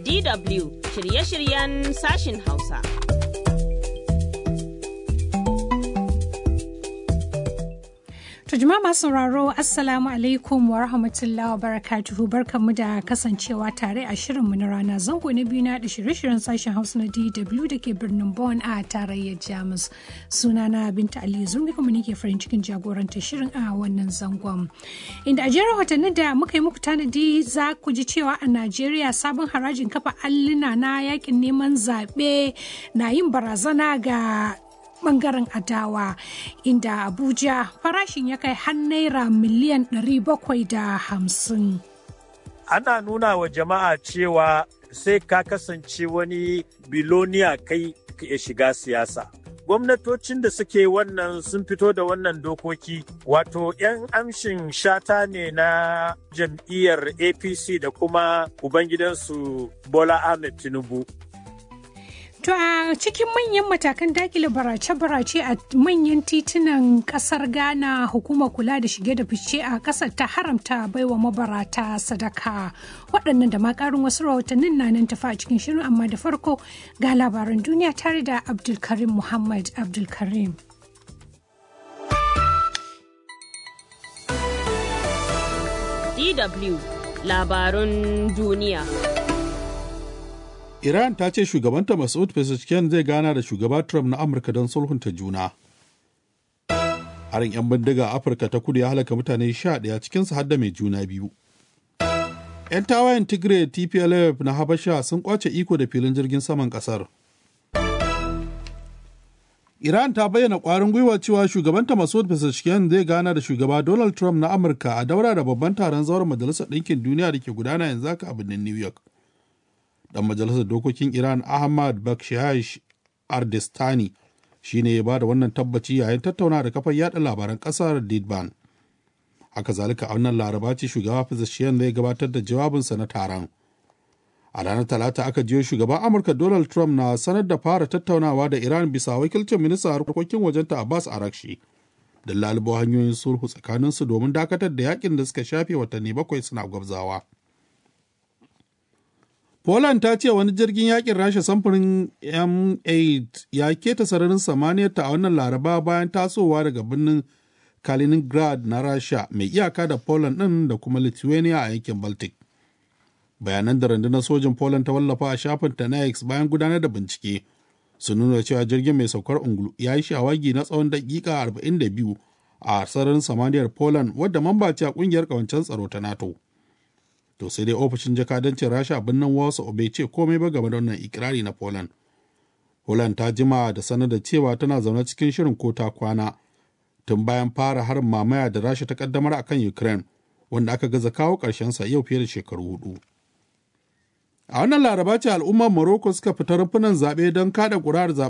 DW shirye-shiryen sashin Hausa. Jama'a masu sauraro Assalamu alaikum wa rahmatullahi wa barakatuhu, barkanmu da kasancewa tare a shirinmu na rana zango na biyu na da shirye-shiryen sashen Hausa na DW da ke birnin Bonn a tarayyar Jamus. Sunana Binta Aliyu Zurmi kuma nake farin cikin jagorantar shirin a wannan zangon. Inda a jerin watannin da muka yi muku tanadi za ku ji cewa a Najeriya sabon harajin kafa alluna na yakin neman zaɓe na yin barazana ga bangaren adawa, inda Abuja farashin ya kai har naira miliyan 750. Ana nuna wa jama'a cewa sai ka kasance wani biloniya kai ya shiga siyasa. Gwamnatocin da suke wannan sun fito da wannan dokoki, wato 'yan amshin shata ne na jam'iyyar APC da kuma ubangidansu Bola Ahmed Tinubu. To a cikin manyan matakan dakile barace-barace a manyan titunan kasar Ghana, hukumar kula da shige da fice a kasar ta haramta baiwa mabarata sadaka. Waɗannan da ma ƙarin wasu rahotannin na nan tafa a cikin shirin, amma da farko ga labaran duniya tare da Abdulkarim Muhammad Abdulkarim. DW labarun duniya. Iran ta ce shugabanta Masoud Pezeshkian zai gana da shugaba Trump na Amurka don sulhunta juna. Harin 'yan bindiga a Afirka ta kudu ya halaka mutane 11 cikinsu har da mai juna biyu. 'Yan tawayen Tigray TPLF na Habasha sun kwace iko da filin jirgin saman kasar. Iran ta bayyana ƙwarin gwiwa cewa shugabanta Masoud Pezeshkian zai gana da shugaba Donald Trump na Amurka a daura da babban taron zauren Majalisar Ɗinkin Duniya da ke gudana yanzu haka a birnin New York. Dan majalisar dokokin Iran Ahmad Bakhshish Ardestani shi ne ya ba da wannan tabbaci yayin tattauna da kafar yada labaran kasar Didban. Haka zalika a wannan laraba ce shugaba Pezeshkian zai gabatar da jawabinsa na taron. A ranar Talata aka jiyo shugaban Amurka Donald Trump na sanar da fara tattaunawa da Iran bisa wakilcin ministan harkokin wajenta Abbas Araghchi da lalubo hanyoyin sulhu tsakaninsu domin dakatar da yakin da suka shafe watanni 7 suna gwabzawa. Poland ta ce wani jirgin yakin Rasha samfurin M8 ya keta sararin samaniyarta a wannan laraba bayan tasowa daga birnin Kaliningrad na Rasha mai iyaka da Poland ɗin da kuma Lithuania a yankin Baltic. Bayanan da rundunar sojin Poland ta wallafa a shafinta na X bayan gudanar da bincike sun nuna cewa jirgin mai saukar ungulu ya yi shawagi na tsawon daƙiƙa 42 a sararin samaniyar Poland, wadda mamba ce a ƙungiyar ƙawancen tsaro ta NATO. To sai dai ofishin jakadancin Rasha a birnin Warsaw bai ce komai ba game da wannan ikirari na Poland. Poland ta jima da sanar da cewa tana zaune cikin shirin ko ta kwana tun bayan fara harin mamaya da Rasha ta kaddamar akan Ukraine, wanda aka gaza kawo ƙarshen sa yau fiye da shekaru 4. A wannan laraba ce al'ummar Morocco suka fita rumfunan zaɓe don kada ƙuri'ar